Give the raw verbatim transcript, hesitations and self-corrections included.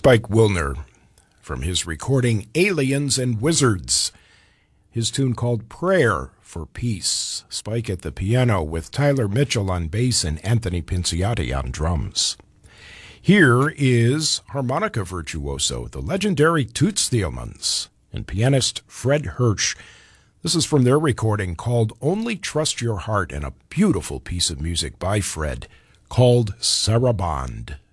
Spike Wilner from his recording Aliens and Wizards. His tune called Prayer for Peace. Spike at the piano with Tyler Mitchell on bass and Anthony Pinciotti on drums. Here is harmonica virtuoso, the legendary Toots Thielemans, and pianist Fred Hirsch. This is from their recording called Only Trust Your Heart, and a beautiful piece of music by Fred called Sarabande.